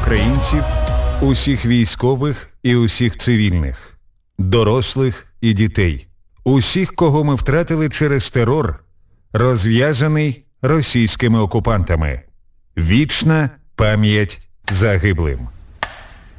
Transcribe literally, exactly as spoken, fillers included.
українців, усіх військових і усіх цивільних, дорослих і дітей, усіх, кого ми втратили через терор, розв'язаний російськими окупантами. Вічна пам'ять загиблим.